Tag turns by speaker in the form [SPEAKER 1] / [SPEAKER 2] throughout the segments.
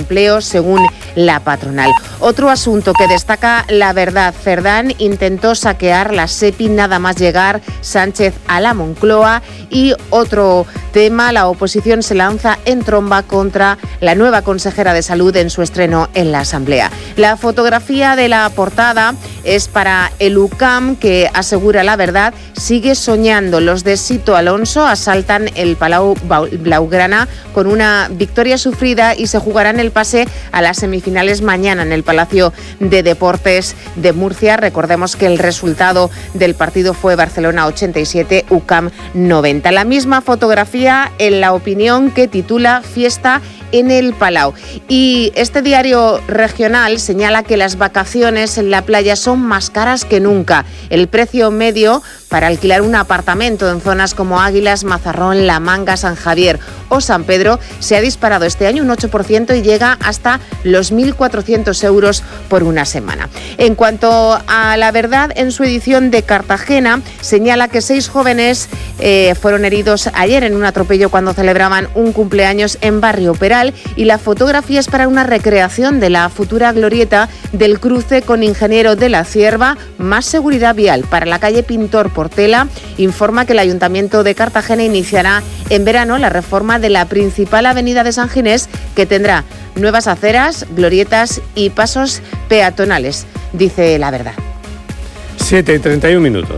[SPEAKER 1] empleo, según la patronal. Otro asunto que destaca La Verdad: Cerdán intentó saquear la SEPI nada más llegar Sánchez a la Moncloa. Y otro tema: la oposición se lanza en tromba contra la nueva consejera de Salud en su estreno en la Asamblea. La fotografía de la portada es para el UCAM, que asegura La Verdad: sigue soñando. Los de Sito Alonso asaltan el Palau Blaugrana con una victoria sufrida y se jugarán el pase a las semifinales mañana en el Palacio de Deportes de Murcia. Recordemos que el resultado del partido fue Barcelona 87, UCAM 90. La misma fotografía en La Opinión, que titula Fiesta en el Palau. Y este diario regional señala que las vacaciones en la playa son más caras que nunca. El precio medio para alquilar un apartamento en zonas como Águilas, Mazarrón, La Manga, San Javier o San Pedro se ha disparado este año un 8% y llega hasta los 1.400 euros por una semana. En cuanto a La Verdad, en su edición de Cartagena señala que 6 jóvenes fueron heridos ayer en un atropello cuando celebraban un cumpleaños en Barrio Peral, y la fotografía es para una recreación de la futura glorieta del cruce con Ingeniero de la Cierva. Más seguridad vial para la calle Pintor Portela. Informa que el Ayuntamiento de Cartagena iniciará en verano la reforma de la principal avenida de San Ginés, que tendrá nuevas aceras, glorietas y pasos peatonales, dice La Verdad.
[SPEAKER 2] 7:31.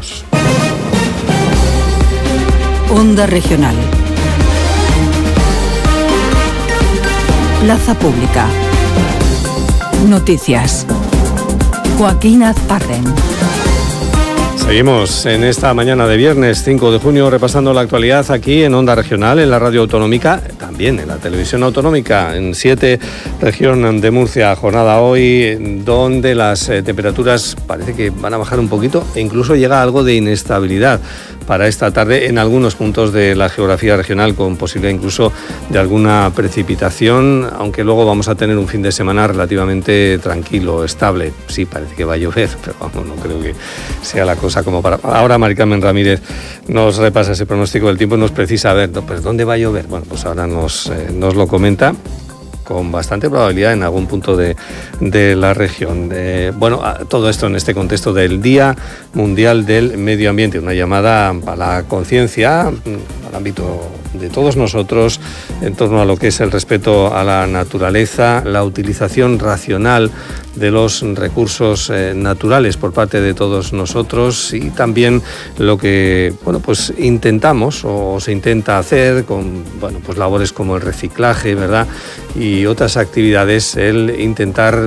[SPEAKER 3] Onda Regional. Plaza Pública. Noticias. Joaquín Azparren.
[SPEAKER 2] Seguimos en esta mañana de viernes 5 de junio repasando la actualidad aquí en Onda Regional, en la radio autonómica, también en la televisión autonómica, en 7, región de Murcia. Jornada hoy donde las temperaturas parece que van a bajar un poquito e incluso llega algo de inestabilidad para esta tarde en algunos puntos de la geografía regional, con posibilidad incluso de alguna precipitación, aunque luego vamos a tener un fin de semana relativamente tranquilo, estable. Sí, parece que va a llover, pero vamos, no creo que sea la cosa como para... Ahora Mari Carmen Ramírez nos repasa ese pronóstico del tiempo y nos precisa ver, pues ¿dónde va a llover? Bueno, pues ahora nos lo comenta con bastante probabilidad en algún punto de la región. Todo esto en este contexto del Día Mundial del Medio Ambiente, una llamada a la conciencia, al ámbito de todos nosotros, en torno a lo que es el respeto a la naturaleza, la utilización racional de los recursos naturales por parte de todos nosotros, y también lo que intentamos o se intenta hacer con labores como el reciclaje, ¿verdad? Y otras actividades, el intentar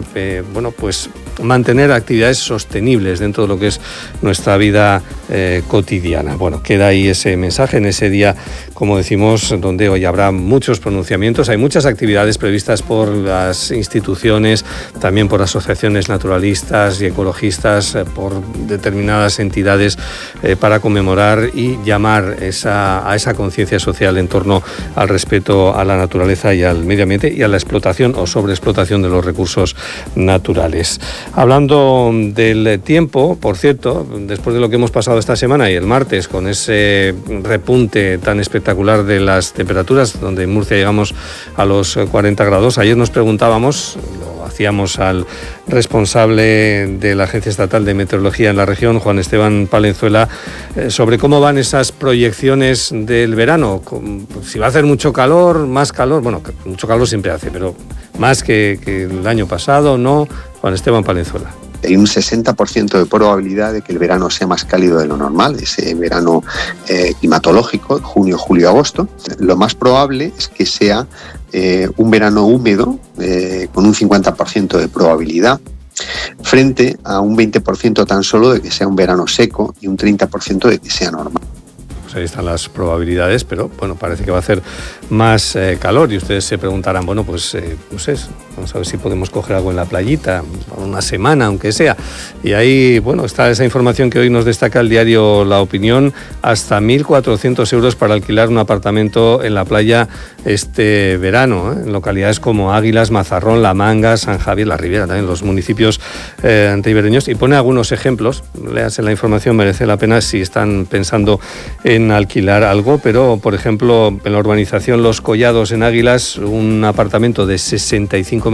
[SPEAKER 2] mantener actividades sostenibles dentro de lo que es nuestra vida cotidiana. Bueno, queda ahí ese mensaje en ese día, como decimos, donde hoy habrá muchos pronunciamientos. Hay muchas actividades previstas por las instituciones, también por asociaciones naturalistas y ecologistas, por determinadas entidades, para conmemorar y llamar a esa conciencia social en torno al respeto a la naturaleza y al medio ambiente y a la explotación o sobreexplotación de los recursos naturales. Hablando del tiempo, por cierto, después de lo que hemos pasado esta semana y el martes con ese repunte tan espectacular de las temperaturas, donde en Murcia llegamos a los 40 grados, ayer nos preguntábamos, lo hacíamos al responsable de la Agencia Estatal de Meteorología en la región, Juan Esteban Palenzuela, sobre cómo van esas proyecciones del verano, si va a hacer mucho calor, más calor, bueno, mucho calor siempre hace, pero más que el año pasado, ¿no? Juan Esteban Palenzuela.
[SPEAKER 4] Hay un 60% de probabilidad de que el verano sea más cálido de lo normal, ese verano climatológico, junio, julio, agosto. Lo más probable es que sea un verano húmedo, con un 50% de probabilidad, frente a un 20% tan solo de que sea un verano seco y un 30% de que sea normal.
[SPEAKER 2] Ahí están las probabilidades, pero bueno, parece que va a hacer más calor y ustedes se preguntarán, no sé, vamos a ver si podemos coger algo en la playita, una semana aunque sea. Y ahí, está esa información que hoy nos destaca el diario La Opinión: hasta 1.400 euros para alquilar un apartamento en la playa este verano, en localidades como Águilas, Mazarrón, La Manga, San Javier, La Ribera, también los municipios ribereños, y pone algunos ejemplos. Léase la información, merece la pena si están pensando en alquilar algo, pero por ejemplo en la urbanización Los Collados en Águilas, un apartamento de 65